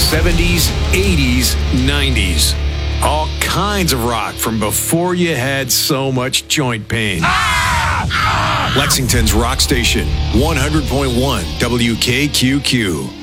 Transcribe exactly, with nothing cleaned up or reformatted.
seventies, eighties, nineties. All kinds of rock from before you had so much joint pain. Lexington's rock station, one hundred point one W K Q Q.